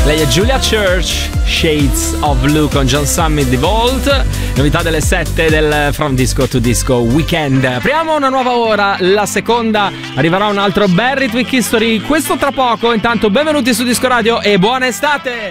Lei è Julia Church, Shades of Blue con John Summit di Vault. Novità delle 7 del From Disco to Disco Weekend. Apriamo una nuova ora, la seconda arriverà un altro Barry Twig History, questo tra poco. Intanto benvenuti su Disco Radio e buona estate!